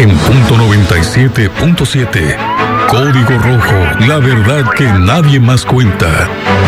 En punto 97.7. Código Rojo, la verdad que nadie más cuenta.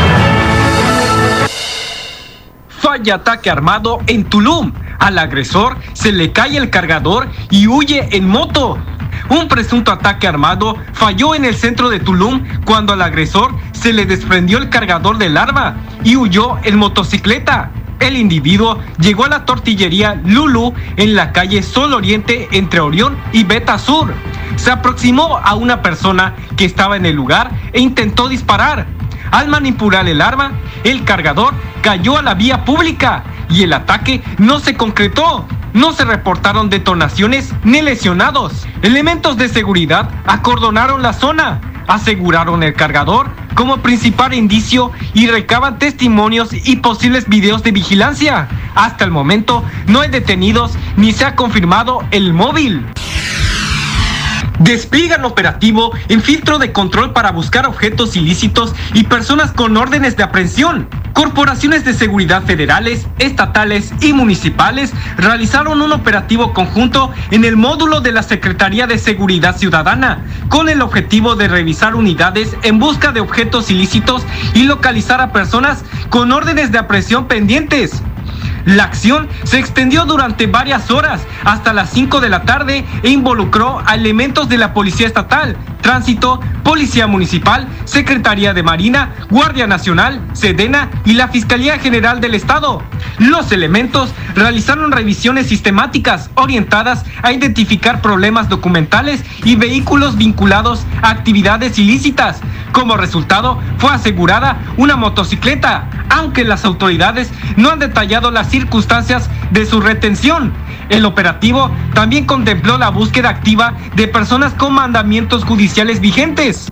Falla ataque armado en Tulum. Al agresor se le cae el cargador y huye en moto. Un presunto ataque armado falló en el centro de Tulum cuando al agresor se le desprendió el cargador del arma y huyó en motocicleta. El individuo llegó a la tortillería Lulu en la calle Sol Oriente entre Orión y Beta Sur. Se aproximó a una persona que estaba en el lugar e intentó disparar. Al manipular el arma, el cargador cayó a la vía pública y el ataque no se concretó. No se reportaron detonaciones ni lesionados. Elementos de seguridad acordonaron la zona, aseguraron el cargador como principal indicio y recaban testimonios y posibles videos de vigilancia. Hasta el momento no hay detenidos ni se ha confirmado el móvil. Despliegan operativo en filtro de control para buscar objetos ilícitos y personas con órdenes de aprehensión. Corporaciones de seguridad federales, estatales y municipales realizaron un operativo conjunto en el módulo de la Secretaría de Seguridad Ciudadana, con el objetivo de revisar unidades en busca de objetos ilícitos y localizar a personas con órdenes de aprehensión pendientes. La acción se extendió durante varias horas hasta las 5 de la tarde e involucró a elementos de la Policía Estatal, Tránsito, Policía Municipal, Secretaría de Marina, Guardia Nacional, Sedena y la Fiscalía General del Estado. Los elementos realizaron revisiones sistemáticas orientadas a identificar problemas documentales y vehículos vinculados a actividades ilícitas. Como resultado, fue asegurada una motocicleta, aunque las autoridades no han detallado las circunstancias de su retención. El operativo también contempló la búsqueda activa de personas con mandamientos judiciales vigentes.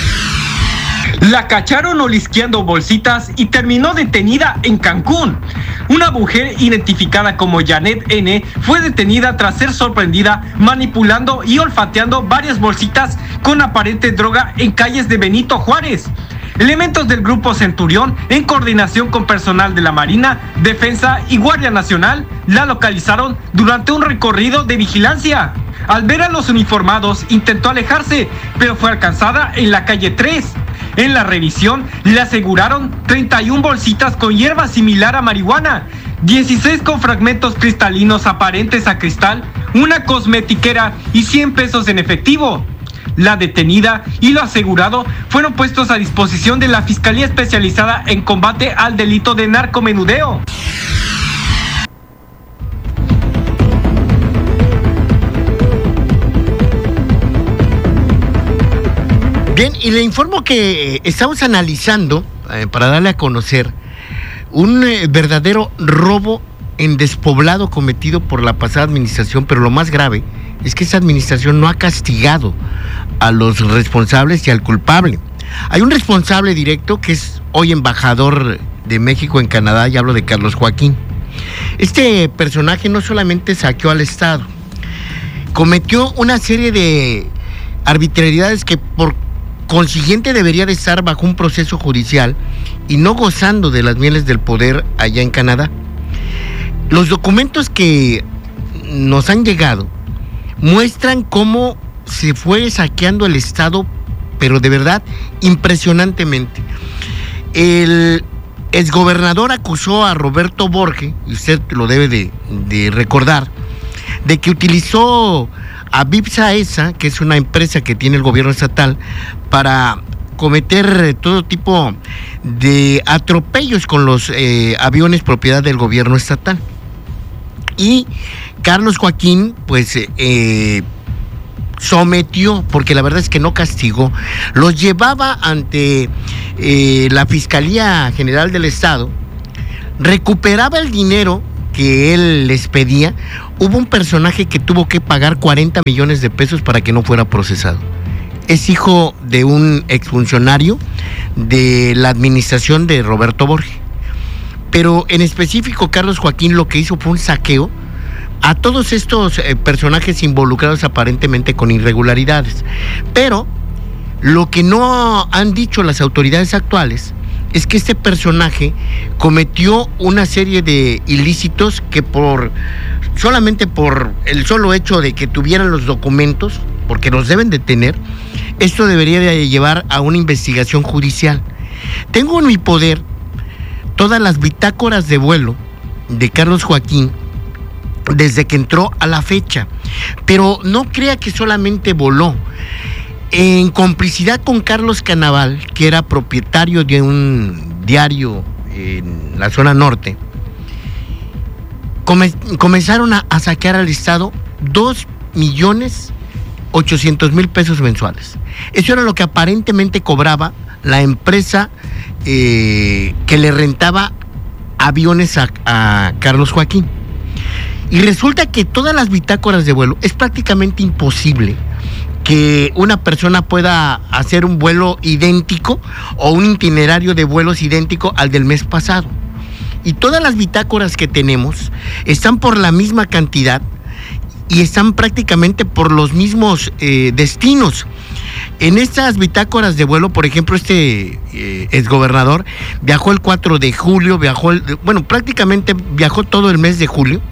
La cacharon olisqueando bolsitas y terminó detenida en Cancún. Una mujer identificada como Janet N. fue detenida tras ser sorprendida manipulando y olfateando varias bolsitas con aparente droga en calles de Benito Juárez. Elementos del Grupo Centurión, en coordinación con personal de la Marina, Defensa y Guardia Nacional, la localizaron durante un recorrido de vigilancia. Al ver a los uniformados, intentó alejarse, pero fue alcanzada en la calle 3. En la revisión, le aseguraron 31 bolsitas con hierba similar a marihuana, 16 con fragmentos cristalinos aparentes a cristal, una cosmetiquera y 100 pesos en efectivo. La detenida y lo asegurado fueron puestos a disposición de la Fiscalía Especializada en Combate al Delito de Narcomenudeo. Bien, y le informo que estamos analizando, para darle a conocer, un verdadero robo en despoblado cometido por la pasada administración, pero lo más grave es que esa administración no ha castigado a los responsables y al culpable. Hay un responsable directo que es hoy embajador de México en Canadá, y hablo de Carlos Joaquín. Este personaje no solamente saqueó al Estado, cometió una serie de arbitrariedades que por consiguiente debería de estar bajo un proceso judicial y no gozando de las mieles del poder allá en Canadá. Los documentos que nos han llegado muestran cómo se fue saqueando el Estado, pero de verdad impresionantemente. El exgobernador acusó a Roberto Borge, y usted lo debe de recordar, de que utilizó a Vipsa ESA, que es una empresa que tiene el gobierno estatal, para cometer todo tipo de atropellos con los aviones propiedad del gobierno estatal. Y Carlos Joaquín, pues, sometió, porque la verdad es que no castigó, los llevaba ante la Fiscalía General del Estado, recuperaba el dinero que él les pedía. Hubo un personaje que tuvo que pagar 40 millones de pesos para que no fuera procesado. Es hijo de un exfuncionario de la administración de Roberto Borge. Pero en específico, Carlos Joaquín lo que hizo fue un saqueo a todos estos personajes involucrados aparentemente con irregularidades. Pero lo que no han dicho las autoridades actuales es que este personaje cometió una serie de ilícitos que por solamente por el solo hecho de que tuvieran los documentos, porque los deben de tener, esto debería de llevar a una investigación judicial. Tengo en mi poder todas las bitácoras de vuelo de Carlos Joaquín desde que entró a la fecha, pero no crea que solamente voló. En complicidad con Carlos Canaval, que era propietario de un diario en la zona norte, comenzaron a saquear al Estado 2.800.000 pesos mensuales. Eso era lo que aparentemente cobraba la empresa que le rentaba aviones a Carlos Joaquín. Y resulta que todas las bitácoras de vuelo, es prácticamente imposible que una persona pueda hacer un vuelo idéntico o un itinerario de vuelos idéntico al del mes pasado. Y todas las bitácoras que tenemos están por la misma cantidad y están prácticamente por los mismos destinos. En estas bitácoras de vuelo, por ejemplo, exgobernador viajó el 4 de julio, prácticamente viajó todo el mes de julio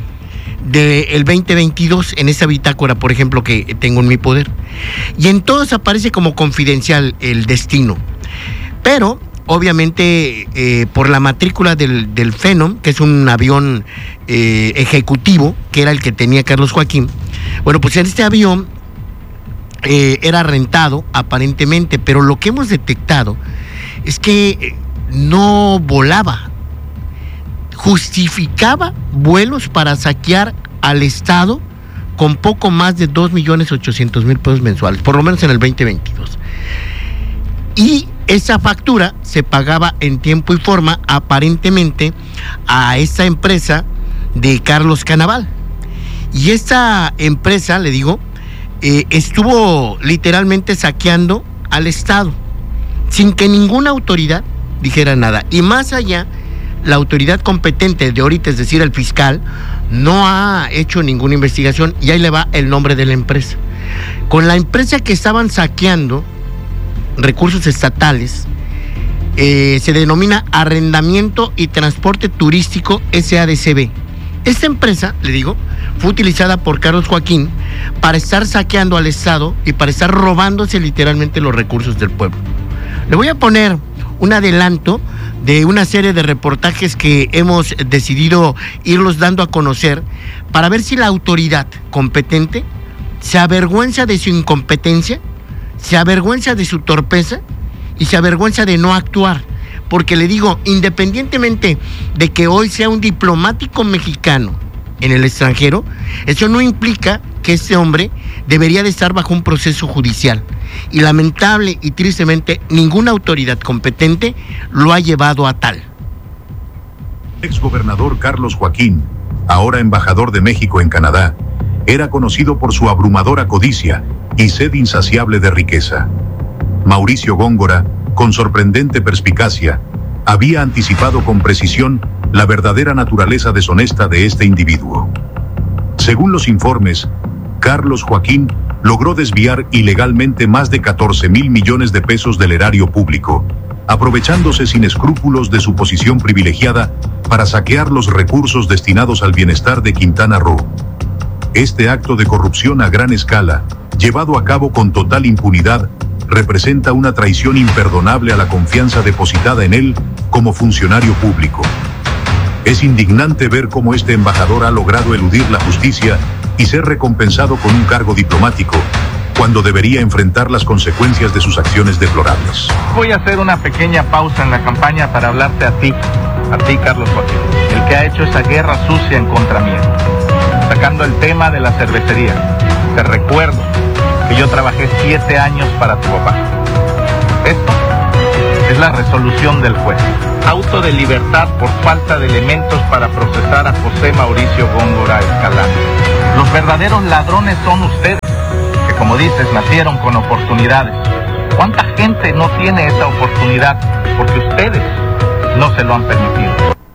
del 2022 en esa bitácora, por ejemplo, que tengo en mi poder. Y en todos aparece como confidencial el destino. Pero, obviamente, por la matrícula del Phenom, que es un avión ejecutivo, que era el que tenía Carlos Joaquín, bueno, pues este avión era rentado aparentemente, pero lo que hemos detectado es que no volaba. Justificaba vuelos para saquear al Estado con poco más de 2.800.000 pesos mensuales, por lo menos en el 2022. Y esa factura se pagaba en tiempo y forma, aparentemente, a esta empresa de Carlos Canaval. Y esta empresa, le digo, estuvo literalmente saqueando al Estado, sin que ninguna autoridad dijera nada. Y más allá, la autoridad competente de ahorita, es decir, el fiscal, no ha hecho ninguna investigación, y ahí le va el nombre de la empresa. Con la empresa que estaban saqueando recursos estatales, se denomina Arrendamiento y Transporte Turístico SADCB. Esta empresa, le digo, fue utilizada por Carlos Joaquín para estar saqueando al Estado y para estar robándose literalmente los recursos del pueblo. Le voy a poner un adelanto de una serie de reportajes que hemos decidido irlos dando a conocer para ver si la autoridad competente se avergüenza de su incompetencia, se avergüenza de su torpeza y se avergüenza de no actuar. Porque le digo, independientemente de que hoy sea un diplomático mexicano en el extranjero, eso no implica que este hombre debería de estar bajo un proceso judicial. Y lamentable y tristemente, ninguna autoridad competente lo ha llevado a tal. Exgobernador Carlos Joaquín, ahora embajador de México en Canadá, era conocido por su abrumadora codicia y sed insaciable de riqueza. Mauricio Góngora, con sorprendente perspicacia, había anticipado con precisión la verdadera naturaleza deshonesta de este individuo. Según los informes, Carlos Joaquín logró desviar ilegalmente más de 14,000 millones de pesos del erario público, aprovechándose sin escrúpulos de su posición privilegiada para saquear los recursos destinados al bienestar de Quintana Roo. Este acto de corrupción a gran escala, llevado a cabo con total impunidad, representa una traición imperdonable a la confianza depositada en él como funcionario público. Es indignante ver cómo este embajador ha logrado eludir la justicia y ser recompensado con un cargo diplomático, cuando debería enfrentar las consecuencias de sus acciones deplorables. Voy a hacer una pequeña pausa en la campaña para hablarte a ti Carlos Joaquín, el que ha hecho esa guerra sucia en contra mía, sacando el tema de la cervecería. Te recuerdo que yo trabajé 7 años para tu papá. Esto es la resolución del juez. Auto de libertad por falta de elementos para procesar a José Mauricio Góngora Escalante. Los verdaderos ladrones son ustedes, que como dices, nacieron con oportunidades. ¿Cuánta gente no tiene esa oportunidad porque ustedes no se lo han permitido?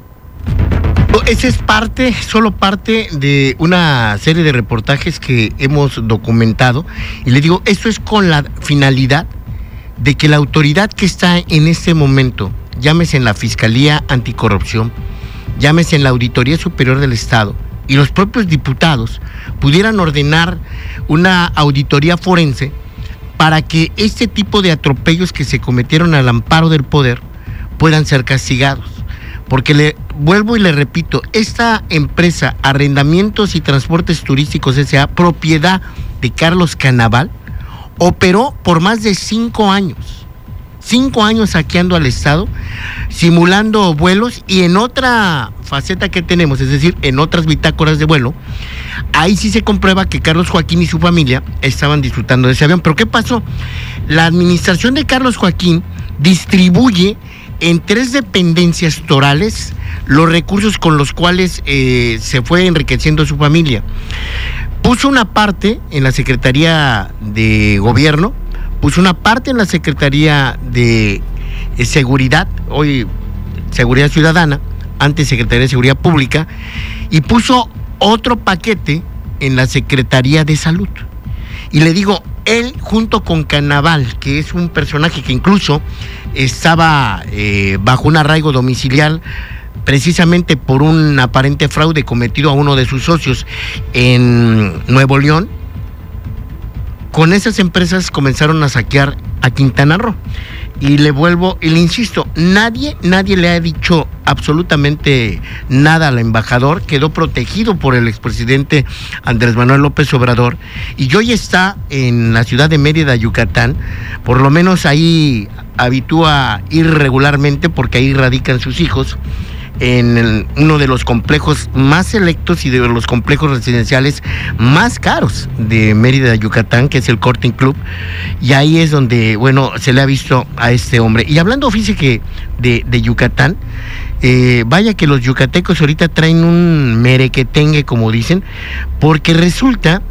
Esa es solo parte de una serie de reportajes que hemos documentado. Y le digo, esto es con la finalidad de que la autoridad que está en este momento, llámese en la Fiscalía Anticorrupción, llámese en la Auditoría Superior del Estado, y los propios diputados pudieran ordenar una auditoría forense para que este tipo de atropellos que se cometieron al amparo del poder puedan ser castigados. Porque le vuelvo y le repito, esta empresa Arrendamientos y Transportes Turísticos S.A., propiedad de Carlos Canaval, operó por más de 5 años. 5 años saqueando al Estado, simulando vuelos, y en otra faceta que tenemos, es decir, en otras bitácoras de vuelo, ahí sí se comprueba que Carlos Joaquín y su familia estaban disfrutando de ese avión. Pero ¿qué pasó? La administración de Carlos Joaquín distribuye en 3 dependencias torales los recursos con los cuales se fue enriqueciendo su familia. Puso una parte en la Secretaría de Gobierno, puso una parte en la Secretaría de Seguridad, hoy Seguridad Ciudadana, antes Secretaría de Seguridad Pública, y puso otro paquete en la Secretaría de Salud. Y le digo, él junto con Canaval, que es un personaje que incluso estaba bajo un arraigo domiciliar precisamente por un aparente fraude cometido a uno de sus socios en Nuevo León, con esas empresas comenzaron a saquear a Quintana Roo. Y le vuelvo y le insisto, nadie le ha dicho absolutamente nada al embajador. Quedó protegido por el expresidente Andrés Manuel López Obrador, y hoy está en la ciudad de Mérida, Yucatán. Por lo menos ahí habitúa ir regularmente, porque ahí radican sus hijos, en uno de los complejos más selectos y de los complejos residenciales más caros de Mérida, Yucatán, que es el Corting Club, y ahí es donde, bueno, se le ha visto a este hombre. Y hablando, fíjese que de Yucatán, vaya que los yucatecos ahorita traen un merequetengue, como dicen, porque resulta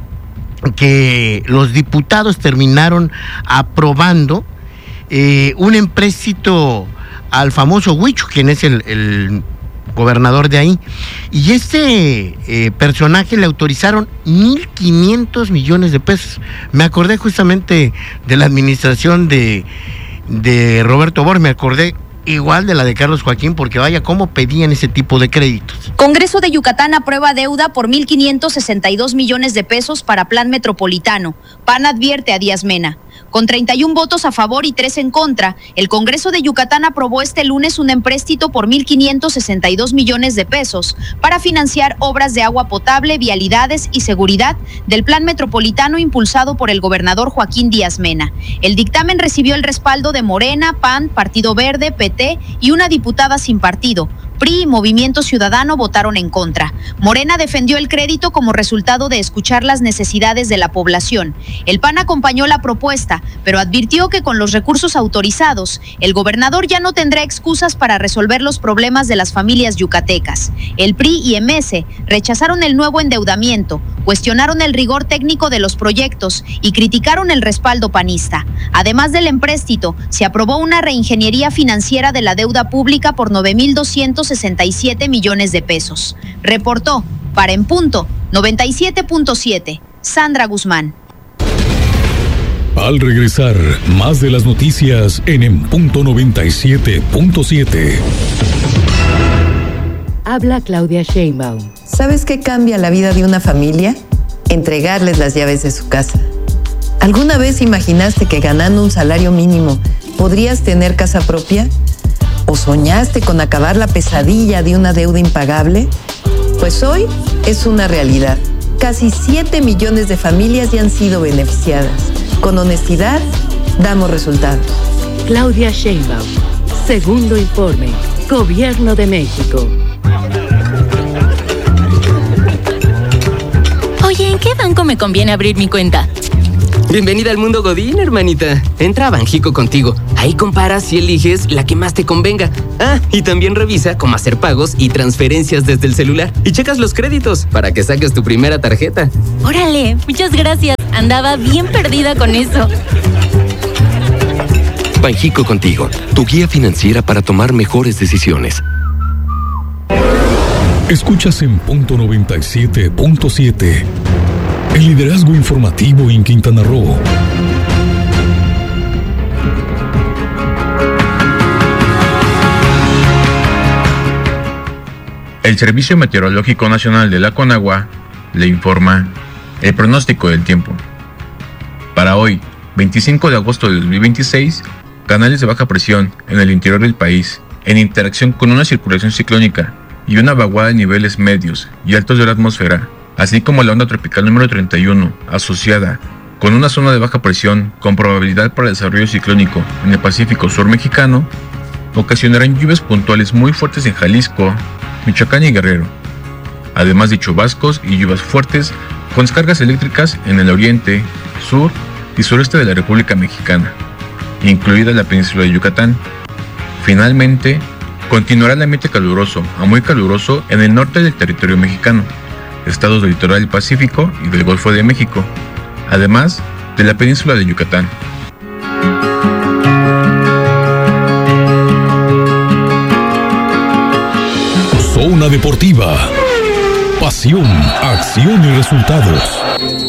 que los diputados terminaron aprobando un empréstito al famoso Huicho, quien es el gobernador de ahí, y este personaje le autorizaron 1,500 millones de pesos. Me acordé justamente de la administración de Roberto Bor, me acordé igual de la de Carlos Joaquín, porque vaya cómo pedían ese tipo de créditos. Congreso de Yucatán aprueba deuda por 1,562 millones de pesos para Plan Metropolitano. PAN advierte a Díaz Mena. Con 31 votos a favor y 3 en contra, el Congreso de Yucatán aprobó este lunes un empréstito por 1,562 millones de pesos para financiar obras de agua potable, vialidades y seguridad del Plan Metropolitano impulsado por el gobernador Joaquín Díaz Mena. El dictamen recibió el respaldo de Morena, PAN, Partido Verde, PT y una diputada sin partido. PRI y Movimiento Ciudadano votaron en contra. Morena defendió el crédito como resultado de escuchar las necesidades de la población. El PAN acompañó la propuesta, pero advirtió que con los recursos autorizados, el gobernador ya no tendrá excusas para resolver los problemas de las familias yucatecas. El PRI y MS rechazaron el nuevo endeudamiento, cuestionaron el rigor técnico de los proyectos y criticaron el respaldo panista. Además del empréstito, se aprobó una reingeniería financiera de la deuda pública por 9,267 millones de pesos. Reportó, para En Punto, 97.7, Sandra Guzmán. Al regresar, más de las noticias en Punto 97.7. Habla Claudia Sheinbaum. ¿Sabes qué cambia la vida de una familia? Entregarles las llaves de su casa. ¿Alguna vez imaginaste que ganando un salario mínimo podrías tener casa propia? ¿O soñaste con acabar la pesadilla de una deuda impagable? Pues hoy es una realidad. Casi 7 millones de familias ya han sido beneficiadas. Con honestidad, damos resultados. Claudia Sheinbaum. Segundo informe. Gobierno de México. Oye, ¿en qué banco me conviene abrir mi cuenta? Bienvenida al mundo Godín, hermanita. Entra a Banjico Contigo. Ahí comparas y eliges la que más te convenga. Ah, y también revisa cómo hacer pagos y transferencias desde el celular. Y checas los créditos para que saques tu primera tarjeta. Órale, muchas gracias. Andaba bien perdida con eso. Banjico Contigo, tu guía financiera para tomar mejores decisiones. Escuchas en Punto 97.7. El liderazgo informativo en Quintana Roo. El Servicio Meteorológico Nacional de la Conagua le informa el pronóstico del tiempo. Para hoy, 25 de agosto de 2026, canales de baja presión en el interior del país, en interacción con una circulación ciclónica y una vaguada de niveles medios y altos de la atmósfera, así como la onda tropical número 31, asociada con una zona de baja presión con probabilidad para desarrollo ciclónico en el Pacífico Sur mexicano, ocasionarán lluvias puntuales muy fuertes en Jalisco, Michoacán y Guerrero, además de chubascos y lluvias fuertes con descargas eléctricas en el oriente, sur y sureste de la República Mexicana, incluida la península de Yucatán. Finalmente, continuará el ambiente caluroso a muy caluroso en el norte del territorio mexicano, estados del litoral del Pacífico y del Golfo de México, además de la península de Yucatán. Zona Deportiva. Pasión, acción y resultados.